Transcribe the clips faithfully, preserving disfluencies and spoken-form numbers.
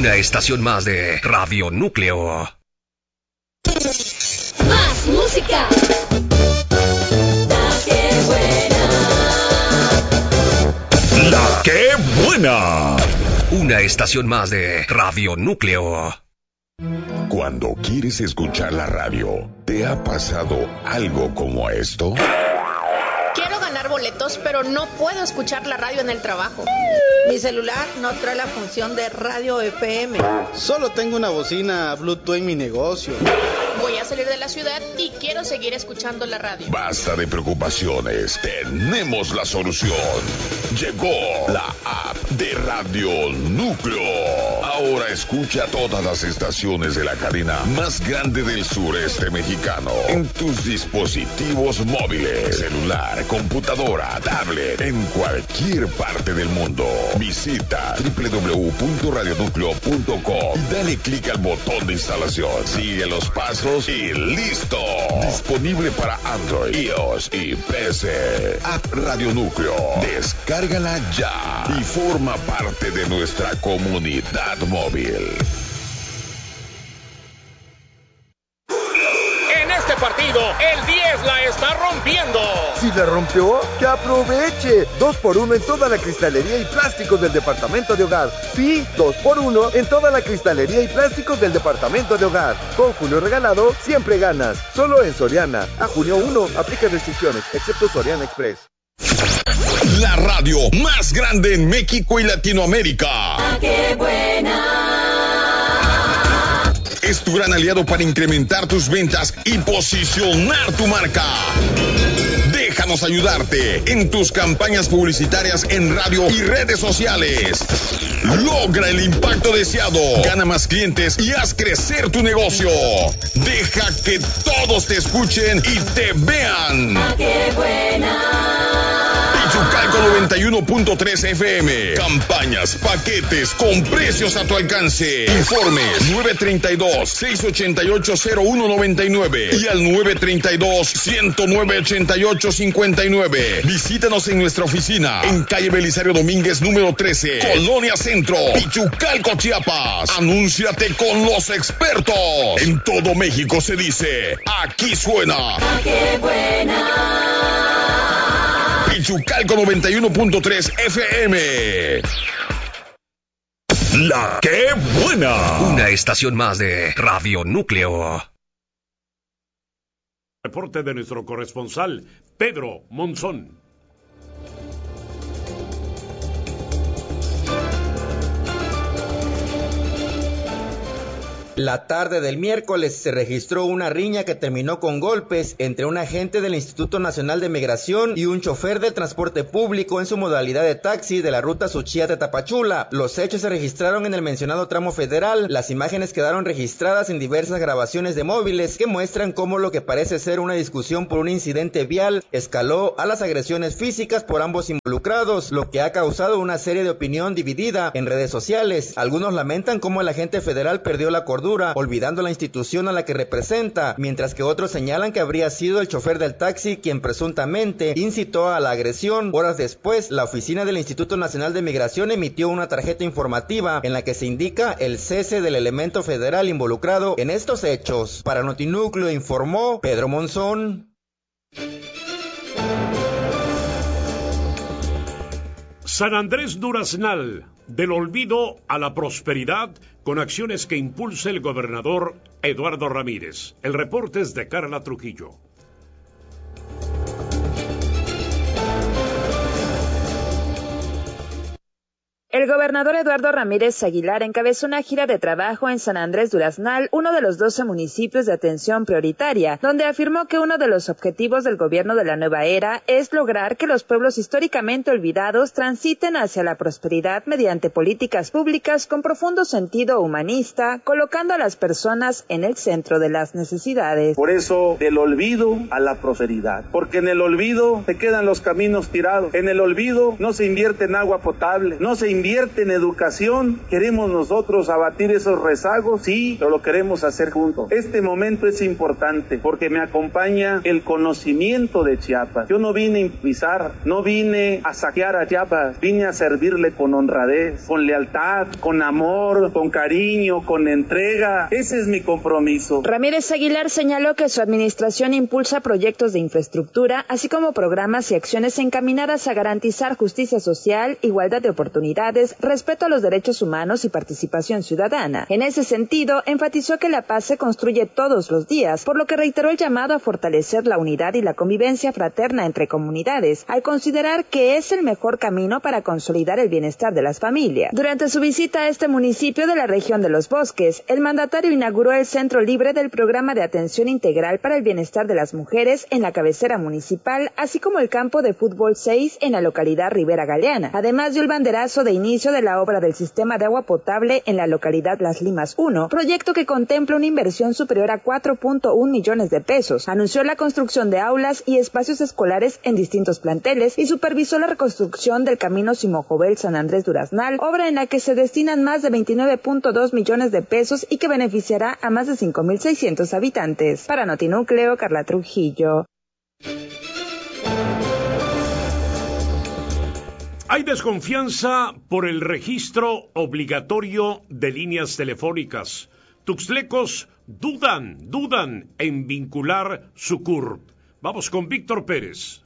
Una estación más de Radio Núcleo. Más música. La que buena. La que buena. Una estación más de Radio Núcleo. Cuando quieres escuchar la radio, ¿te ha pasado algo como esto? Quiero ganar boletos, pero no puedo escuchar la radio en el trabajo. Mi celular no trae la función de radio F M. Solo tengo una bocina Bluetooth en mi negocio. Voy a salir de la ciudad y quiero seguir escuchando la radio. Basta de preocupaciones, tenemos la solución. Llegó la app de Radio Núcleo. Ahora escucha todas las estaciones de la cadena más grande del sureste mexicano en tus dispositivos móviles, celular, computadora, tablet, en cualquier parte del mundo. Visita doble u doble u doble u punto radio núcleo punto com y dale clic al botón de instalación. Sigue los pasos y listo. Disponible para Android, iOS y P C. App Radio Núcleo. Descárgala ya y forma parte de nuestra comunidad móvil. En este partido, el diez la está rompiendo. Si la rompió, que aproveche. Dos por uno en toda la cristalería y plásticos del departamento de hogar. Sí, dos por uno en toda la cristalería y plásticos del departamento de hogar. Con Julio Regalado, siempre ganas. Solo en Soriana. A junio uno, aplica restricciones, excepto Soriana Express. La radio más grande en México y Latinoamérica. La que buena. Es tu gran aliado para incrementar tus ventas y posicionar tu marca. Déjanos ayudarte en tus campañas publicitarias en radio y redes sociales. Logra el impacto deseado, gana más clientes y haz crecer tu negocio. Deja que todos te escuchen y te vean. La que buena. Pichucalco noventa y uno punto tres F M. Campañas, paquetes con precios a tu alcance. Informes nueve tres dos, seis ocho ocho, cero uno nueve nueve y al nueve tres dos, uno cero nueve, ocho ocho cinco nueve. Visítanos en nuestra oficina en calle Belisario Domínguez número trece, Colonia Centro, Pichucalco, Chiapas. Anúnciate con los expertos. En todo México se dice, aquí suena La que buena. Pichucalco noventa y uno punto tres F M. La que buena. Una estación más de Radio Núcleo. Reporte de nuestro corresponsal, Pedro Monzón. La tarde del miércoles se registró una riña que terminó con golpes entre un agente del Instituto Nacional de Migración y un chofer de transporte público en su modalidad de taxi de la ruta Suchiate-Tapachula. Los hechos se registraron en el mencionado tramo federal. Las imágenes quedaron registradas en diversas grabaciones de móviles que muestran cómo lo que parece ser una discusión por un incidente vial escaló a las agresiones físicas por ambos involucrados, lo que ha causado una serie de opinión dividida en redes sociales. Algunos lamentan cómo el agente federal perdió la cordura, olvidando la institución a la que representa, mientras que otros señalan que habría sido el chofer del taxi quien presuntamente incitó a la agresión. Horas después, la oficina del Instituto Nacional de Migración emitió una tarjeta informativa en la que se indica el cese del elemento federal involucrado en estos hechos. Para Notinúcleo informó Pedro Monzón. San Andrés Duraznal, del olvido a la prosperidad, con acciones que impulsa el gobernador Eduardo Ramírez. El reporte es de Carla Trujillo. El gobernador Eduardo Ramírez Aguilar encabezó una gira de trabajo en San Andrés Duraznal, uno de los doce municipios de atención prioritaria, donde afirmó que uno de los objetivos del gobierno de la nueva era es lograr que los pueblos históricamente olvidados transiten hacia la prosperidad mediante políticas públicas con profundo sentido humanista, colocando a las personas en el centro de las necesidades. Por eso, del olvido a la prosperidad, porque en el olvido se quedan los caminos tirados, en el olvido no se invierte en agua potable, no se invierte invierte en educación. ¿Queremos nosotros abatir esos rezagos? Sí, pero lo queremos hacer juntos. Este momento es importante porque me acompaña el conocimiento de Chiapas. Yo no vine a improvisar, no vine a saquear a Chiapas, vine a servirle con honradez, con lealtad, con amor, con cariño, con entrega. Ese es mi compromiso. Ramírez Aguilar señaló que su administración impulsa proyectos de infraestructura, así como programas y acciones encaminadas a garantizar justicia social, igualdad de oportunidades, respeto a los derechos humanos y participación ciudadana. En ese sentido, enfatizó que la paz se construye todos los días, por lo que reiteró el llamado a fortalecer la unidad y la convivencia fraterna entre comunidades, al considerar que es el mejor camino para consolidar el bienestar de las familias. Durante su visita a este municipio de la región de Los Bosques, el mandatario inauguró el Centro Libre del Programa de Atención Integral para el Bienestar de las Mujeres en la cabecera municipal, así como el campo de fútbol seis en la localidad Rivera Galeana. Además dio el banderazo de inicio de la obra del sistema de agua potable en la localidad Las Limas uno, proyecto que contempla una inversión superior a cuatro punto uno millones de pesos. Anunció la construcción de aulas y espacios escolares en distintos planteles y supervisó la reconstrucción del camino Simojovel San Andrés Duraznal, obra en la que se destinan más de veintinueve punto dos millones de pesos y que beneficiará a más de cinco mil seiscientos habitantes. Para Notinúcleo, Carla Trujillo. Hay desconfianza por el registro obligatorio de líneas telefónicas. Tuxtlecos dudan, dudan en vincular su C U R P. Vamos con Víctor Pérez.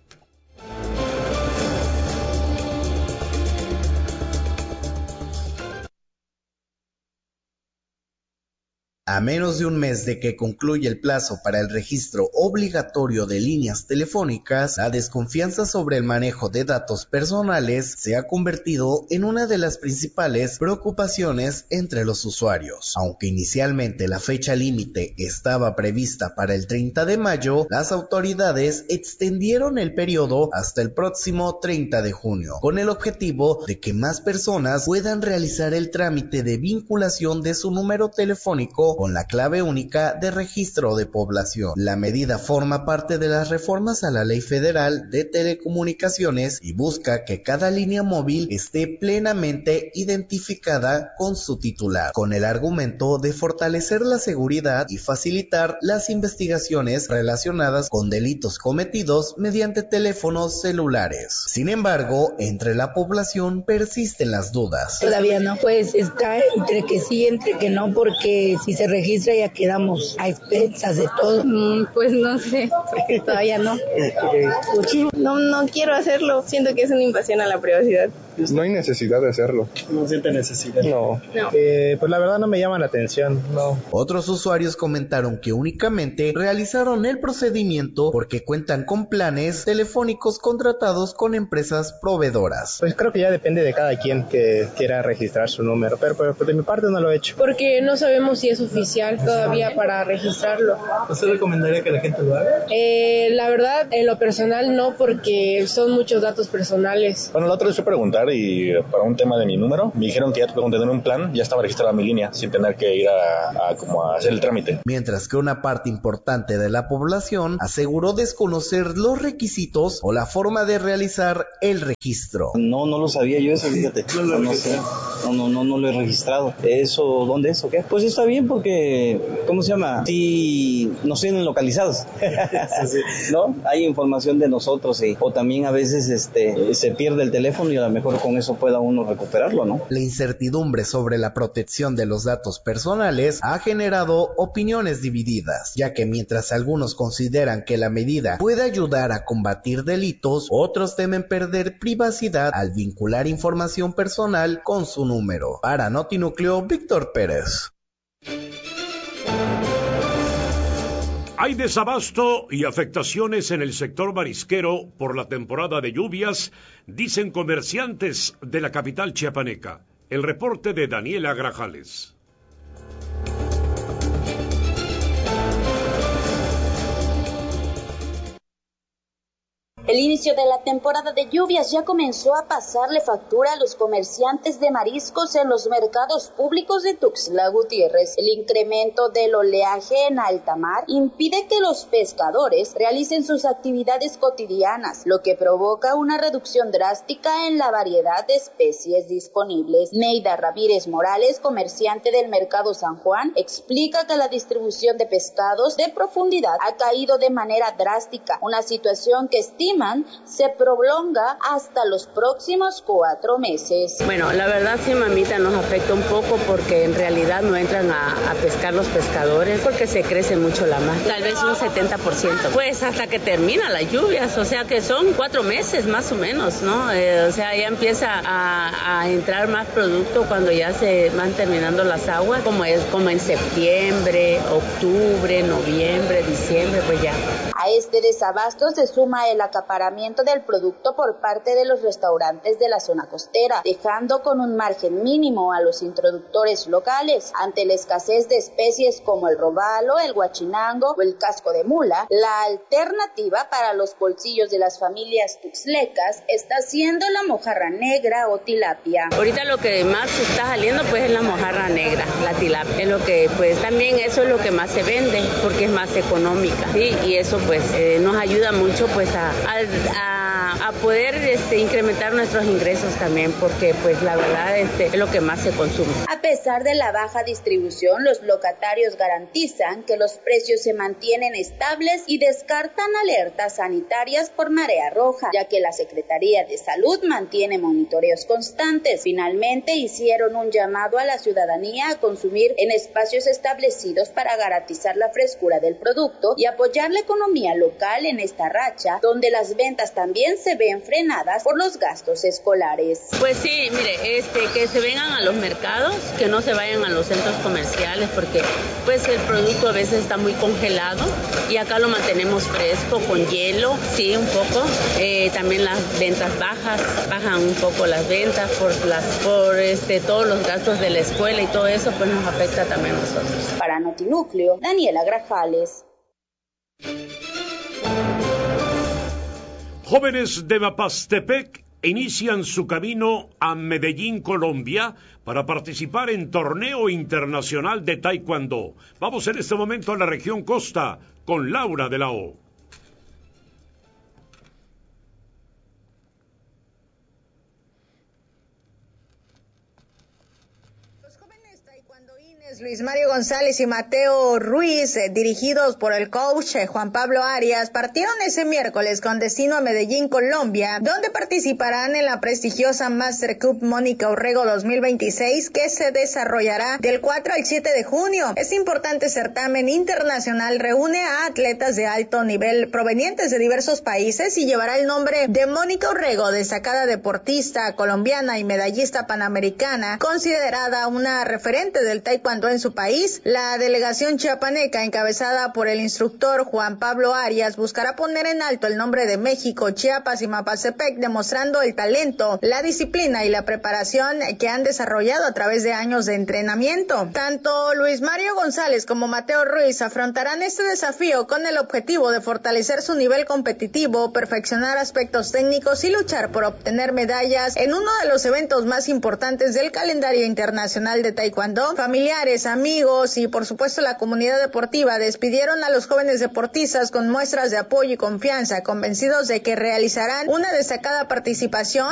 A menos de un mes de que concluya el plazo para el registro obligatorio de líneas telefónicas, la desconfianza sobre el manejo de datos personales se ha convertido en una de las principales preocupaciones entre los usuarios. Aunque inicialmente la fecha límite estaba prevista para el treinta de mayo, las autoridades extendieron el periodo hasta el próximo treinta de junio, con el objetivo de que más personas puedan realizar el trámite de vinculación de su número telefónico con la clave única de registro de población. La medida forma parte de las reformas a la Ley Federal de Telecomunicaciones y busca que cada línea móvil esté plenamente identificada con su titular, con el argumento de fortalecer la seguridad y facilitar las investigaciones relacionadas con delitos cometidos mediante teléfonos celulares. Sin embargo, entre la población persisten las dudas. Todavía no, pues está entre que sí, entre que no, porque si se registra ya quedamos a expensas de todo. Mm, pues no sé, todavía no. No, no quiero hacerlo, siento que es una invasión a la privacidad. No hay necesidad de hacerlo. No siente necesidad. No. no. Eh, pues la verdad no me llama la atención, no. Otros usuarios comentaron que únicamente realizaron el procedimiento porque cuentan con planes telefónicos contratados con empresas proveedoras. Pues creo que ya depende de cada quien que quiera registrar su número, pero, pero, pero de mi parte no lo he hecho. Porque no sabemos si es oficial todavía para registrarlo. ¿Usted recomendaría que la gente lo haga? Eh, la verdad, en lo personal no, porque son muchos datos personales. Bueno, la otra vez fui a preguntar y para un tema de mi número, me dijeron que ya con tener un plan ya estaba registrada mi línea sin tener que ir a, a, como a hacer el trámite. Mientras que una parte importante de la población aseguró desconocer los requisitos o la forma de realizar el registro. No, no lo sabía yo eso, fíjate. No, no, no sé. No, no, no, no lo he registrado. ¿Eso dónde es o qué? Pues está bien porque, ¿cómo se llama? Si nos tienen localizados, ¿no? Hay información de nosotros y, o también a veces este se pierde el teléfono y a lo mejor con eso pueda uno recuperarlo, ¿no? La incertidumbre sobre la protección de los datos personales ha generado opiniones divididas, ya que mientras algunos consideran que la medida puede ayudar a combatir delitos, otros temen perder privacidad al vincular información personal con su número. Para Notinúcleo, Víctor Pérez. Hay desabasto y afectaciones en el sector marisquero por la temporada de lluvias, dicen comerciantes de la capital chiapaneca. El reporte de Daniela Grajales. El inicio de la temporada de lluvias ya comenzó a pasarle factura a los comerciantes de mariscos en los mercados públicos de Tuxtla Gutiérrez. El incremento del oleaje en alta mar impide que los pescadores realicen sus actividades cotidianas, lo que provoca una reducción drástica en la variedad de especies disponibles. Neida Ramírez Morales, comerciante del mercado San Juan, explica que la distribución de pescados de profundidad ha caído de manera drástica, una situación que estima se prolonga hasta los próximos cuatro meses. Bueno, la verdad sí, mamita, nos afecta un poco porque en realidad no entran a, a pescar los pescadores porque se crece mucho la mar, tal vez un setenta por ciento. Pues hasta que termina las lluvias, o sea que son cuatro meses más o menos, ¿no? Eh, o sea, ya empieza a, a entrar más producto cuando ya se van terminando las aguas, como es como en septiembre, octubre, noviembre, diciembre, pues ya. A este desabasto se suma el acaparamiento del producto por parte de los restaurantes de la zona costera, dejando con un margen mínimo a los introductores locales. Ante la escasez de especies como el robalo, el guachinango o el casco de mula, la alternativa para los bolsillos de las familias tuxtlecas está siendo la mojarra negra o tilapia. Ahorita lo que más está saliendo pues es la mojarra negra, la tilapia, es lo que pues también eso es lo que más se vende porque es más económica, ¿sí? Y eso pues eh, nos ayuda mucho pues a, a, a poder este, incrementar nuestros ingresos también porque pues la verdad este, es lo que más se consume. A pesar de la baja distribución, los locatarios garantizan que los precios se mantienen estables y descartan alertas sanitarias por marea roja, ya que la Secretaría de Salud mantiene monitoreos constantes. Finalmente hicieron un llamado a la ciudadanía a consumir en espacios establecidos para garantizar la frescura del producto y apoyar la economía local en esta racha, donde las ventas también se ven frenadas por los gastos escolares. Pues sí, mire, este, que se vengan a los mercados, que no se vayan a los centros comerciales, porque pues el producto a veces está muy congelado y acá lo mantenemos fresco, con hielo, sí, un poco. Eh, también las ventas bajas, bajan un poco las ventas por las, por este, todos los gastos de la escuela y todo eso, pues nos afecta también a nosotros. Para Notinúcleo, Daniela Grajales. Jóvenes de Mapastepec inician su camino a Medellín, Colombia, para participar en torneo internacional de taekwondo. Vamos en este momento a la región costa con Laura de la O. Luis Mario González y Mateo Ruiz, eh, dirigidos por el coach eh, Juan Pablo Arias, partieron ese miércoles con destino a Medellín, Colombia, donde participarán en la prestigiosa Master Cup Mónica Urrego dos mil veintiséis, que se desarrollará del cuatro al siete de junio. Este importante certamen internacional reúne a atletas de alto nivel provenientes de diversos países y llevará el nombre de Mónica Urrego, destacada deportista colombiana y medallista panamericana, considerada una referente del taekwondo en su país. La delegación chiapaneca, encabezada por el instructor Juan Pablo Arias, buscará poner en alto el nombre de México, Chiapas y Mapastepec, demostrando el talento, la disciplina y la preparación que han desarrollado a través de años de entrenamiento. Tanto Luis Mario González como Mateo Ruiz afrontarán este desafío con el objetivo de fortalecer su nivel competitivo, perfeccionar aspectos técnicos y luchar por obtener medallas en uno de los eventos más importantes del calendario internacional de taekwondo. Familiares, amigos y por supuesto la comunidad deportiva despidieron a los jóvenes deportistas con muestras de apoyo y confianza, convencidos de que realizarán una destacada participación